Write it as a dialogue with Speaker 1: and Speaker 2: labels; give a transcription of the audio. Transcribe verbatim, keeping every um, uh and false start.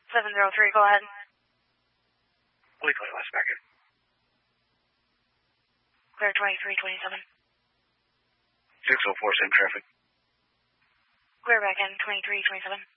Speaker 1: seven zero three, go ahead.
Speaker 2: Weekly, last back in.
Speaker 1: Clear twenty-three twenty-seven.
Speaker 2: six oh four, same traffic.
Speaker 1: Clear back in twenty-three twenty-seven.